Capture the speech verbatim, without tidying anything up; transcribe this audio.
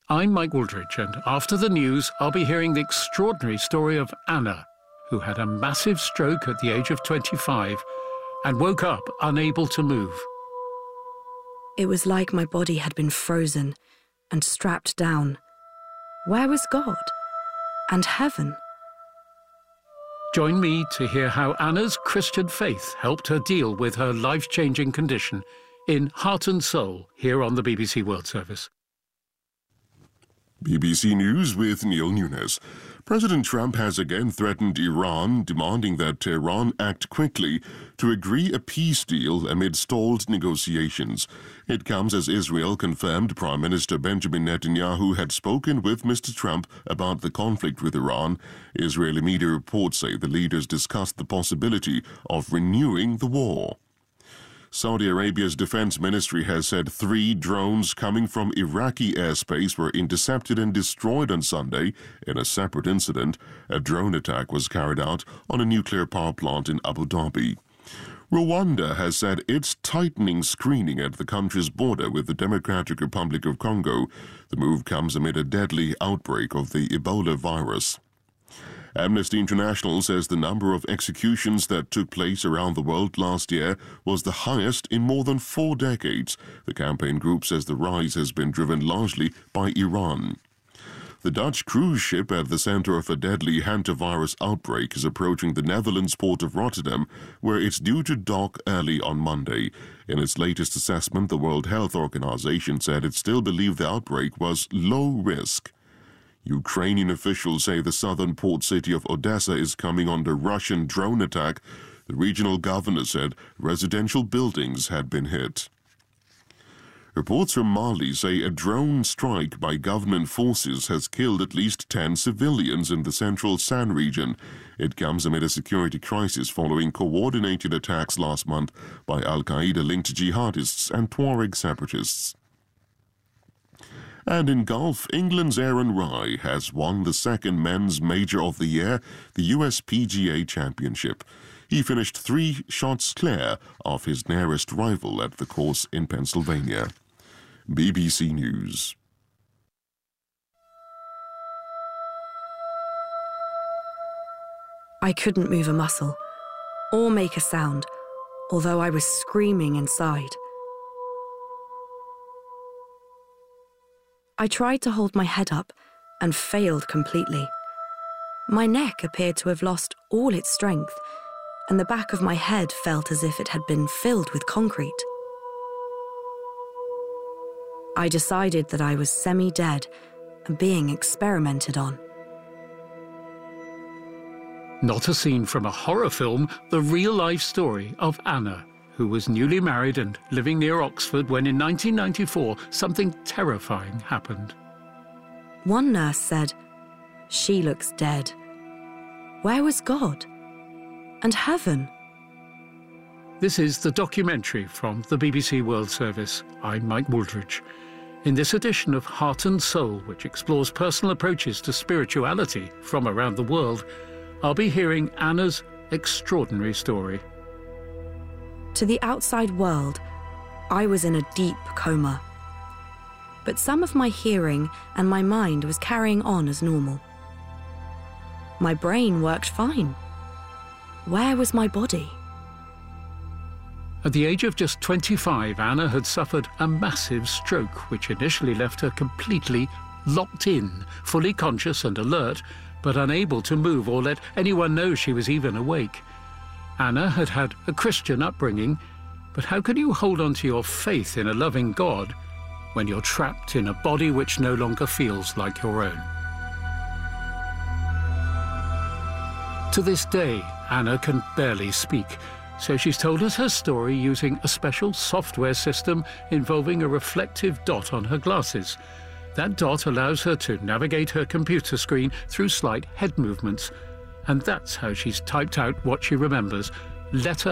I'm Mike Wooldridge, and after the news, I'll be hearing the extraordinary story of Anna, who had a massive stroke at the age of twenty-five and woke up unable to move. It was like my body had been frozen and strapped down. Where was God and heaven? Join me to hear how Anna's Christian faith helped her deal with her life-changing condition in Heart and Soul, here on the B B C World Service. B B C News with Neil Nunes. President Trump has again threatened Iran, demanding that Tehran act quickly to agree a peace deal amid stalled negotiations. It comes as Israel confirmed Prime Minister Benjamin Netanyahu had spoken with Mister Trump about the conflict with Iran. Israeli media reports say the leaders discussed the possibility of renewing the war. Saudi Arabia's defense ministry has said three drones coming from Iraqi airspace were intercepted and destroyed on Sunday in a separate incident. A drone attack was carried out on a nuclear power plant in Abu Dhabi. Rwanda has said it's tightening screening at the country's border with the Democratic Republic of Congo. The move comes amid a deadly outbreak of the Ebola virus. Amnesty International says the number of executions that took place around the world last year was the highest in more than four decades. The campaign group says the rise has been driven largely by Iran. The Dutch cruise ship at the center of a deadly hantavirus outbreak is approaching the Netherlands port of Rotterdam, where it's due to dock early on Monday. In its latest assessment, the World Health Organization said it still believed the outbreak was low risk. Ukrainian officials say the southern port city of Odessa is coming under Russian drone attack. The regional governor said residential buildings had been hit. Reports from Mali say a drone strike by government forces has killed at least ten civilians in the central San region. It comes amid a security crisis following coordinated attacks last month by Al-Qaeda-linked jihadists and Tuareg separatists. And in golf, England's Aaron Rai has won the second men's major of the year, the U S P G A Championship. He finished three shots clear of his nearest rival at the course in Pennsylvania. B B C News. I couldn't move a muscle or make a sound, although I was screaming inside. I tried to hold my head up and failed completely. My neck appeared to have lost all its strength, and the back of my head felt as if it had been filled with concrete. I decided that I was semi-dead and being experimented on. Not a scene from a horror film, the real-life story of Anna, who was newly married and living near Oxford when in nineteen ninety-four something terrifying happened. One nurse said, "She looks dead." Where was God and heaven? This is the documentary from the B B C World Service. I'm Mike Wooldridge. In this edition of Heart and Soul, which explores personal approaches to spirituality from around the world, I'll be hearing Anna's extraordinary story. To the outside world, I was in a deep coma. But some of my hearing and my mind was carrying on as normal. My brain worked fine. Where was my body? At the age of just twenty-five, Anna had suffered a massive stroke, which initially left her completely locked in, fully conscious and alert, but unable to move or let anyone know she was even awake. Anna had had a Christian upbringing, but how can you hold on to your faith in a loving God when you're trapped in a body which no longer feels like your own? To this day, Anna can barely speak, so she's told us her story using a special software system involving a reflective dot on her glasses. That dot allows her to navigate her computer screen through slight head movements, and that's how she's typed out what she remembers, letter